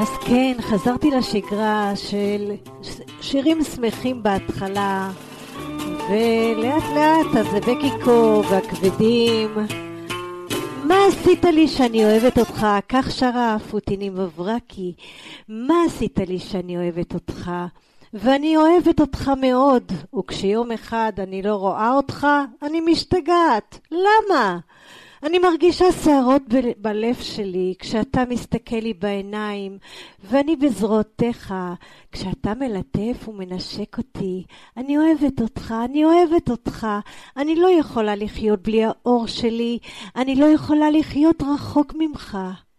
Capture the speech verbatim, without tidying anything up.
אז כן, חזרתי לשגרה של שירים שמחים בהתחלה, ולאט לאט הזבקיקו והכבדים. מה עשית לי שאני אוהבת אותך? כך שרה פוטינים וברקי. מה עשית לי שאני אוהבת אותך? ואני אוהבת אותך מאוד, וכשיום אחד אני לא רואה אותך, אני משתגעת. למה? אני מרגישה שערות ב- בלב שלי כשאתה מסתכל לי בעיניים, ואני בזרועותיך, כשאתה מלטף ומנשק אותי. אני אוהבת אותך, אני אוהבת אותך. אני לא יכולה לחיות בלי האור שלי, אני לא יכולה לחיות רחוק ממך.